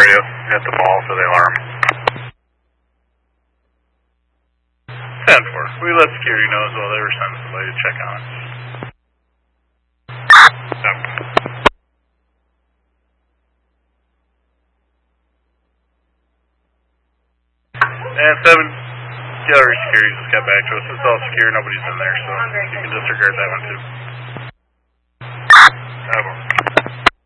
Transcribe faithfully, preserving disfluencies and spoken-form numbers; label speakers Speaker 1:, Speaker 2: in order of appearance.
Speaker 1: radio. Hit the ball for the alarm. ten four. We let security know as well. They were sending somebody to check on it. Yep. And seven, the other security just got back to us. It's all secure. Nobody's in there, so you can disregard that one too.